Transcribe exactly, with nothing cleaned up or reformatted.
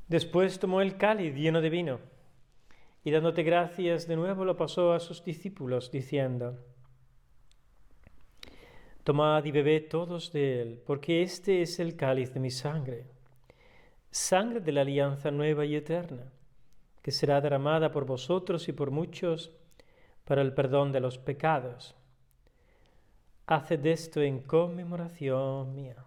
Después tomó el cáliz lleno de vino, y dándote gracias de nuevo lo pasó a sus discípulos, diciendo: Tomad y bebed todos de él, porque este es el cáliz de mi sangre, sangre de la alianza nueva y eterna, que será derramada por vosotros y por muchos para el perdón de los pecados. Haced esto en conmemoración mía.